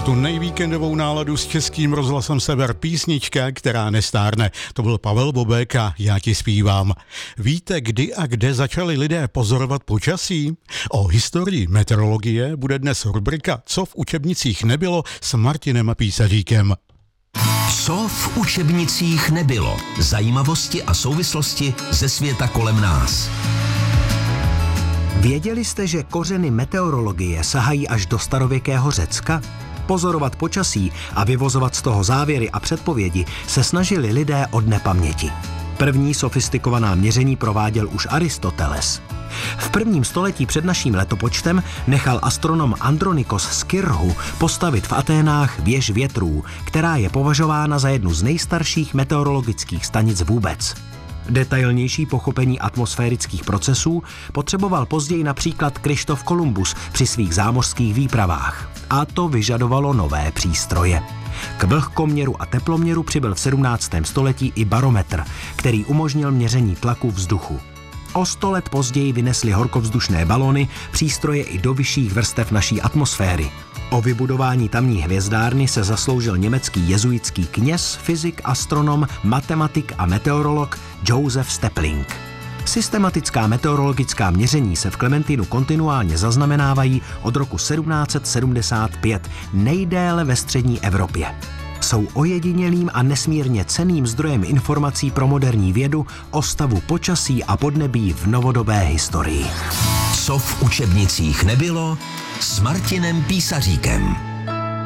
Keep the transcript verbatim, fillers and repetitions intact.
tu nejvíkendovou náladu s Českým rozhlasem Sever písnička, která nestárne. To byl Pavel Bobek a Já ti zpívám. Víte, kdy a kde začali lidé pozorovat počasí? O historii meteorologie bude dnes rubrika Co v učebnicích nebylo s Martinem Písaříkem. Co v učebnicích nebylo? Zajímavosti a souvislosti ze světa kolem nás. Věděli jste, že kořeny meteorologie sahají až do starověkého Řecka? Pozorovat počasí a vyvozovat z toho závěry a předpovědi se snažili lidé od nepaměti. První sofistikovaná měření prováděl už Aristoteles. V prvním století před naším letopočtem nechal astronom Andronikos z Kyrhu postavit v Aténách věž větrů, která je považována za jednu z nejstarších meteorologických stanic vůbec. Detailnější pochopení atmosférických procesů potřeboval později například Kryštof Kolumbus při svých zámořských výpravách. A to vyžadovalo nové přístroje. K vlhkoměru a teploměru přibyl v sedmnáctém století i barometr, který umožnil měření tlaku vzduchu. O sto let později vynesly horkovzdušné balony přístroje i do vyšších vrstev naší atmosféry. O vybudování tamní hvězdárny se zasloužil německý jezuitský kněz, fyzik, astronom, matematik a meteorolog Joseph Stepling. Systematická meteorologická měření se v Klementínu kontinuálně zaznamenávají od roku sedmnáct set sedmdesát pět, nejdéle ve střední Evropě. Jsou ojedinělým a nesmírně cenným zdrojem informací pro moderní vědu o stavu počasí a podnebí v novodobé historii. Co v učebnicích nebylo s Martinem Písaříkem.